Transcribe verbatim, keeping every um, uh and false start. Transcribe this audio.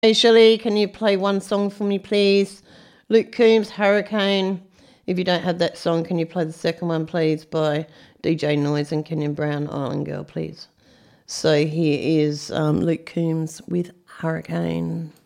Hey Shelley, can you play one song for me, please? Luke Combs, Hurricane. If you don't have that song, can you play the second one, please, by D J Noise and Kenyon Brown, Island Girl, please? So here is um, Luke Combs with Hurricane.